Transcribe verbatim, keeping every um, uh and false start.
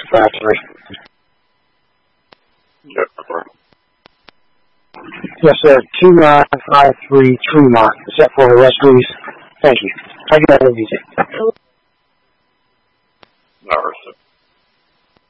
five three. Yep. Yes, sir. Two nine five three Tremont. Is that for West Louis? Thank you. I got it, D J.